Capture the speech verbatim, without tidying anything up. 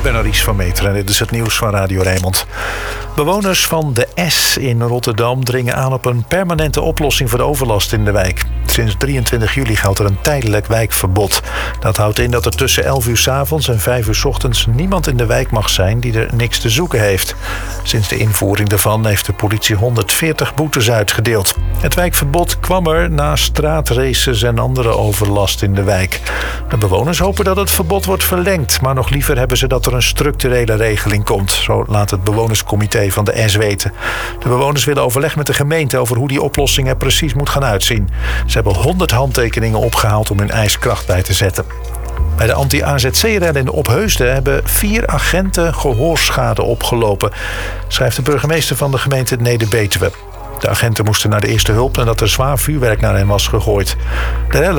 ben Aries van Meteren en dit is het nieuws van Radio Rijnmond. Bewoners van de S in Rotterdam dringen aan op een permanente oplossing voor de overlast in de wijk. Sinds drieëntwintig juli geldt er een tijdelijk wijkverbod. Dat houdt in dat er tussen elf uur 's avonds en vijf uur 's ochtends niemand in de wijk mag zijn die er niks te zoeken heeft. Sinds de invoering daarvan heeft de politie honderdveertig boetes uitgedeeld. Het wijkverbod kwam er na straatraces en andere overlast in de wijk. De bewoners hopen dat het verbod wordt verlengd, maar nog liever hebben ze dat er een structurele regeling komt. Zo laat het bewonerscomité van de S weten. De bewoners willen overleg met de gemeente over hoe die oplossing er precies moet gaan uitzien. Ze hebben honderd handtekeningen opgehaald om hun eis kracht bij te zetten. Bij de anti-A Z C-rellen in Opheusden hebben vier agenten gehoorschade opgelopen, schrijft de burgemeester van de gemeente Neder-Betuwe. De agenten moesten naar de eerste hulp nadat er zwaar vuurwerk naar hen was gegooid. De rellen